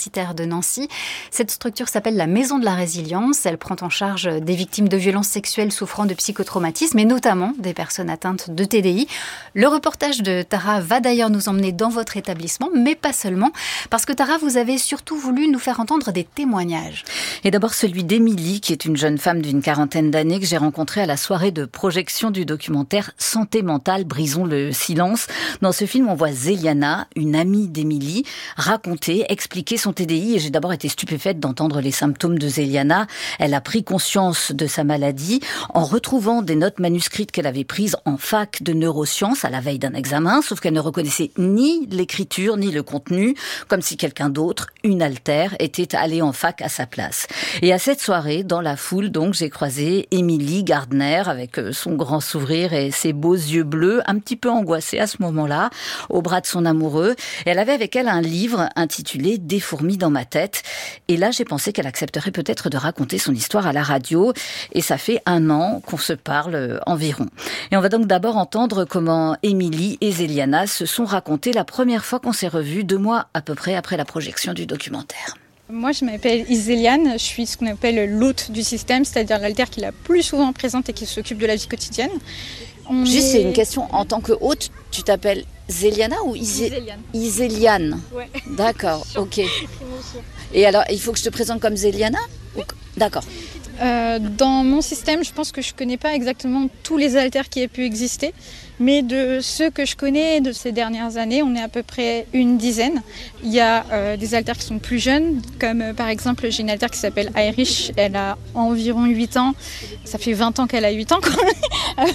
universitaire de Nancy. Cette structure s'appelle la Maison de la Résilience. Elle prend en charge des victimes de violences sexuelles souffrant de psychotraumatisme et notamment des personnes atteintes de TDI. Le reportage de Tara va d'ailleurs nous emmener dans votre établissement, mais pas seulement, parce que Tara, vous avez surtout voulu nous faire entendre des témoignages. Et d'abord celui d'Émilie, qui est une jeune femme d'une quarantaine d'années que j'ai rencontrée à la soirée de projection du documentaire Santé mentale, brisons le silence. Dans ce film, on voit Zéliana, une amie d'Émilie, raconter, expliquer son TDI, et j'ai d'abord été stupéfaite d'entendre les symptômes de Zéliana. Elle a pris conscience de sa maladie en retrouvant des notes manuscrites qu'elle avait prises en fac de neurosciences à la veille d'un examen, sauf qu'elle ne reconnaissait ni l'écriture ni le contenu, comme si quelqu'un d'autre, une altère, était allé en fac à sa place. Et à cette soirée, dans la foule, donc, j'ai croisé Émilie Gardner avec son grand sourire et ses beaux yeux bleus, un petit peu angoissée à ce moment-là, au bras de son amoureux. Et elle avait avec elle un livre intitulé « Des fourmis dans ma tête ». Et là, j'ai pensé qu'elle accepterait peut-être de raconter son histoire à la radio. Et ça fait 1 an qu'on se parle environ. Et on va donc d'abord entendre comment Émilie et Zéliana se sont racontées la première fois qu'on s'est revus, 2 mois à peu près après la projection du documentaire. Moi, je m'appelle Zéliane, je suis ce qu'on appelle l'hôte du système, c'est-à-dire l'altère qui est la plus souvent présente et qui s'occupe de la vie quotidienne. C'est une question, en tant que hôte, tu t'appelles Zéliana ou Iséliane? Ouais. D'accord, ok. Et alors, il faut que je te présente comme Zéliana? D'accord. Dans mon système, je pense que je ne connais pas exactement tous les alters qui aient pu exister, mais de ceux que je connais de ces dernières années, on est à peu près une dizaine. Il y a des alters qui sont plus jeunes, comme par exemple, j'ai une altère qui s'appelle Irish, elle a environ 8 ans, ça fait 20 ans qu'elle a 8 ans quand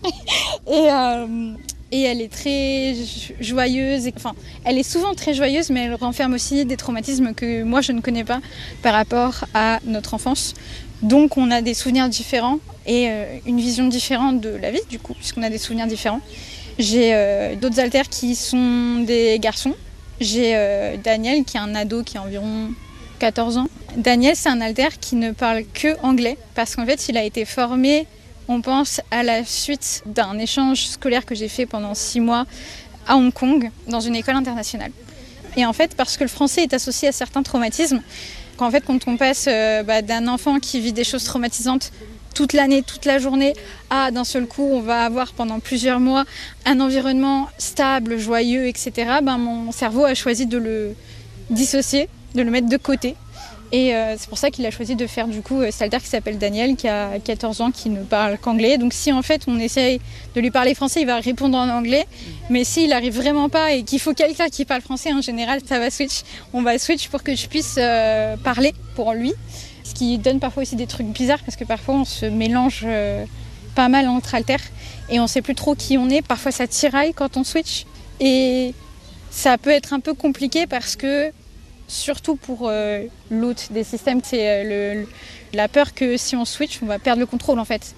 même. Et elle est très joyeuse, enfin, elle est souvent très joyeuse, mais elle renferme aussi des traumatismes que moi je ne connais pas par rapport à notre enfance. Donc on a des souvenirs différents et une vision différente de la vie du coup, puisqu'on a des souvenirs différents. J'ai d'autres alters qui sont des garçons. J'ai Daniel qui est un ado qui a environ 14 ans. Daniel, c'est un alter qui ne parle que anglais parce qu'en fait il a été formé, on pense, à la suite d'un échange scolaire que j'ai fait pendant 6 mois à Hong Kong dans une école internationale. Et en fait, parce que le français est associé à certains traumatismes, quand on passe d'un enfant qui vit des choses traumatisantes toute l'année, toute la journée, à d'un seul coup, on va avoir pendant plusieurs mois un environnement stable, joyeux, etc., mon cerveau a choisi de le dissocier, de le mettre de côté. Et c'est pour ça qu'il a choisi de faire du coup cet alter qui s'appelle Daniel, qui a 14 ans, qui ne parle qu'anglais. Donc si en fait on essaye de lui parler français, il va répondre en anglais. Mais s'il n'arrive vraiment pas et qu'il faut quelqu'un qui parle français, en général, ça va switch. On va switch pour que je puisse parler pour lui. Ce qui donne parfois aussi des trucs bizarres parce que parfois on se mélange pas mal entre alters et on ne sait plus trop qui on est. Parfois ça tiraille quand on switch. Et ça peut être un peu compliqué parce que surtout pour l'hôte des systèmes, c'est la peur que si on switch, on va perdre le contrôle en fait.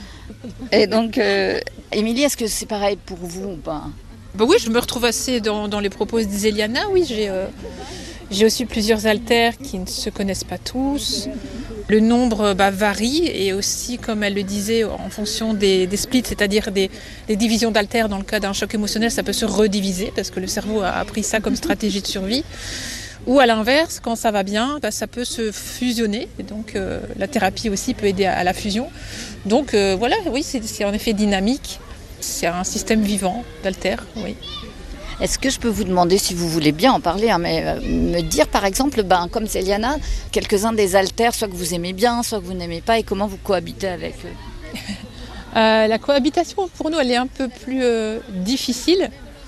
Et donc, Émilie, est-ce que c'est pareil pour vous ou pas? Oui, je me retrouve assez dans les propos de Zéliana. Oui, j'ai aussi plusieurs alters qui ne se connaissent pas tous. Le nombre varie et aussi, comme elle le disait, en fonction des splits, c'est-à-dire des divisions d'alters. Dans le cas d'un choc émotionnel, ça peut se rediviser parce que le cerveau a appris ça comme stratégie de survie. Ou à l'inverse, quand ça va bien, ça peut se fusionner. Et donc la thérapie aussi peut aider à la fusion. Donc voilà, oui, c'est en effet dynamique. C'est un système vivant d'alters, oui. Est-ce que je peux vous demander, si vous voulez bien en parler, mais me dire par exemple, comme Zéliana, quelques-uns des alters, soit que vous aimez bien, soit que vous n'aimez pas, et comment vous cohabitez avec eux? La cohabitation, pour nous, elle est un peu plus difficile.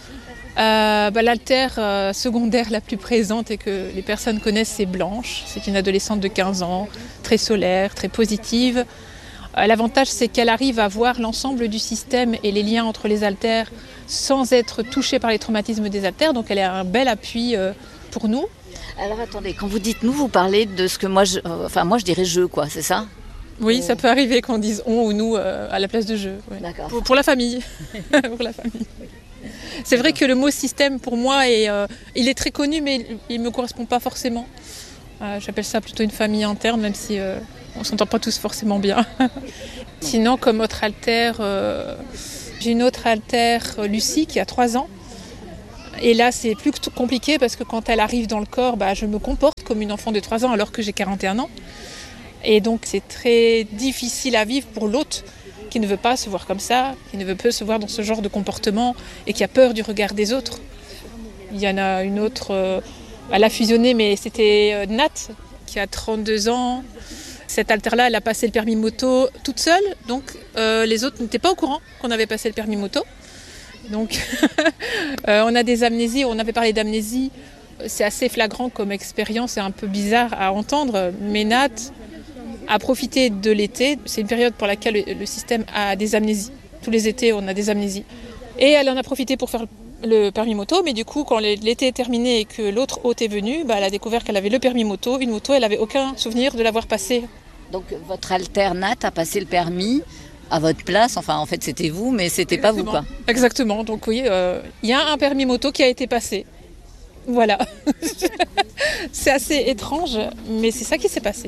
L'altère secondaire la plus présente et que les personnes connaissent, c'est Blanche. C'est une adolescente de 15 ans, très solaire, très positive. L'avantage, c'est qu'elle arrive à voir l'ensemble du système et les liens entre les alters sans être touchée par les traumatismes des alters. Donc elle est un bel appui pour nous. Alors attendez, quand vous dites nous, vous parlez de ce que moi je dirais je, quoi, c'est ça? Oui, ça peut arriver qu'on dise on ou nous à la place de je. Ouais. D'accord. Pour la famille. Pour la famille. C'est vrai que le mot système, pour moi, il est très connu, mais il ne me correspond pas forcément. J'appelle ça plutôt une famille interne, même si on ne s'entend pas tous forcément bien. Sinon, comme autre altère, j'ai une autre altère, Lucie, qui a 3 ans. Et là, c'est plus compliqué parce que quand elle arrive dans le corps, je me comporte comme une enfant de 3 ans alors que j'ai 41 ans. Et donc c'est très difficile à vivre pour l'autre qui ne veut pas se voir comme ça, qui ne veut pas se voir dans ce genre de comportement et qui a peur du regard des autres. Il y en a une autre, elle a fusionné, mais c'était Nat, qui a 32 ans. Cette altère-là, elle a passé le permis moto toute seule, donc les autres n'étaient pas au courant qu'on avait passé le permis moto. Donc on a des amnésies, on avait parlé d'amnésie, c'est assez flagrant comme expérience, c'est un peu bizarre à entendre, mais Nat a profité de l'été, c'est une période pour laquelle le système a des amnésies. Tous les étés, on a des amnésies. Et elle en a profité pour faire le permis moto, mais du coup, quand l'été est terminé et que l'autre hôte est venue, elle a découvert qu'elle avait le permis moto. Une moto, elle n'avait aucun souvenir de l'avoir passée. Donc votre alternate a passé le permis à votre place, enfin en fait c'était vous, mais c'était pas vous quoi. Exactement, donc oui, il y a un permis moto qui a été passé. Voilà. C'est assez étrange, mais c'est ça qui s'est passé.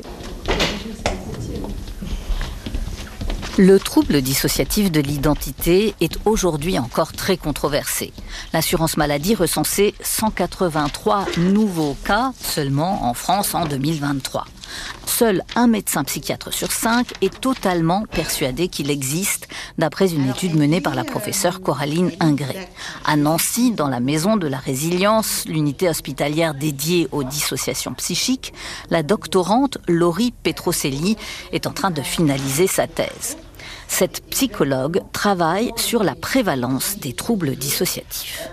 Le trouble dissociatif de l'identité est aujourd'hui encore très controversé. L'assurance maladie recensait 183 nouveaux cas seulement en France en 2023. Seul un médecin psychiatre sur 5 est totalement persuadé qu'il existe, d'après une étude menée par la professeure Coraline Ingré. À Nancy, dans la Maison de la Résilience, l'unité hospitalière dédiée aux dissociations psychiques, la doctorante Laurie Petrocelli est en train de finaliser sa thèse. Cette psychologue travaille sur la prévalence des troubles dissociatifs.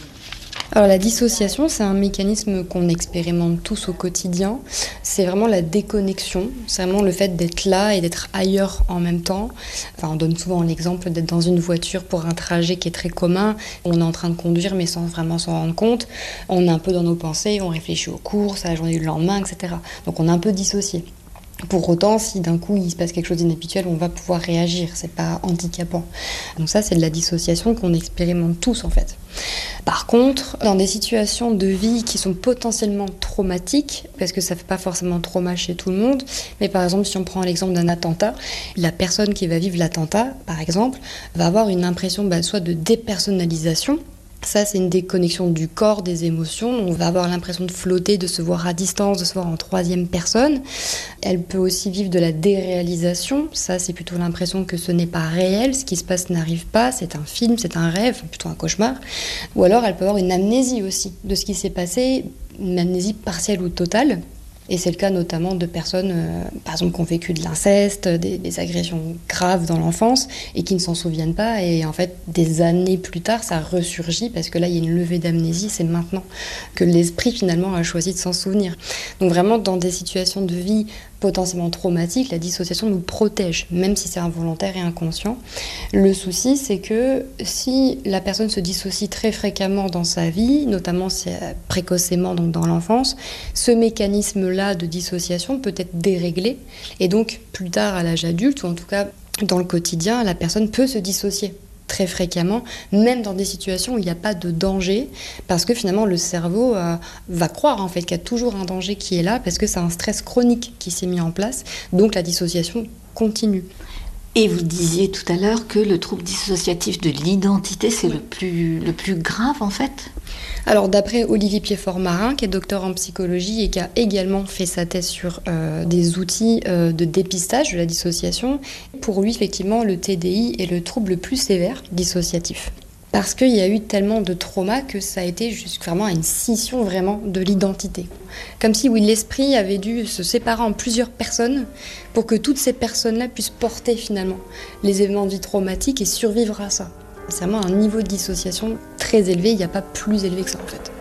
Alors la dissociation, c'est un mécanisme qu'on expérimente tous au quotidien. C'est vraiment la déconnexion, c'est vraiment le fait d'être là et d'être ailleurs en même temps. Enfin, on donne souvent l'exemple d'être dans une voiture pour un trajet qui est très commun. On est en train de conduire mais sans vraiment s'en rendre compte. On est un peu dans nos pensées, on réfléchit aux courses, à la journée du lendemain, etc. Donc on est un peu dissocié. Pour autant, si d'un coup il se passe quelque chose d'inhabituel, on va pouvoir réagir, c'est pas handicapant. Donc ça, c'est de la dissociation qu'on expérimente tous en fait. Par contre, dans des situations de vie qui sont potentiellement traumatiques, parce que ça fait pas forcément trauma chez tout le monde, mais par exemple si on prend l'exemple d'un attentat, la personne qui va vivre l'attentat, par exemple, va avoir une impression soit de dépersonnalisation. Ça, c'est une déconnexion du corps, des émotions. On va avoir l'impression de flotter, de se voir à distance, de se voir en troisième personne. Elle peut aussi vivre de la déréalisation. Ça, c'est plutôt l'impression que ce n'est pas réel, ce qui se passe n'arrive pas, c'est un film, c'est un rêve, plutôt un cauchemar. Ou alors, elle peut avoir une amnésie aussi de ce qui s'est passé, une amnésie partielle ou totale. Et c'est le cas notamment de personnes, par exemple, qui ont vécu de l'inceste, des agressions graves dans l'enfance et qui ne s'en souviennent pas. Et en fait, des années plus tard, ça ressurgit parce que là, il y a une levée d'amnésie. C'est maintenant que l'esprit, finalement, a choisi de s'en souvenir. Donc vraiment, dans des situations de vie potentiellement traumatiques, la dissociation nous protège, même si c'est involontaire et inconscient. Le souci, c'est que si la personne se dissocie très fréquemment dans sa vie, notamment précocement donc dans l'enfance, ce mécanisme-là de dissociation peut être déréglé. Et donc, plus tard à l'âge adulte, ou en tout cas dans le quotidien, la personne peut se dissocier très fréquemment, même dans des situations où il n'y a pas de danger, parce que finalement le cerveau va croire en fait qu'il y a toujours un danger qui est là, parce que c'est un stress chronique qui s'est mis en place, donc la dissociation continue. Et vous disiez tout à l'heure que le trouble dissociatif de l'identité, c'est le plus grave en fait ? Alors d'après Olivier Piéfort-Marin, qui est docteur en psychologie et qui a également fait sa thèse sur des outils de dépistage de la dissociation, pour lui effectivement le TDI est le trouble le plus sévère dissociatif. Parce qu'il y a eu tellement de traumas que ça a été juste vraiment une scission vraiment de l'identité. Comme si l'esprit avait dû se séparer en plusieurs personnes pour que toutes ces personnes-là puissent porter finalement les événements de vie traumatiques et survivre à ça. C'est vraiment un niveau de dissociation très élevé, il n'y a pas plus élevé que ça en fait.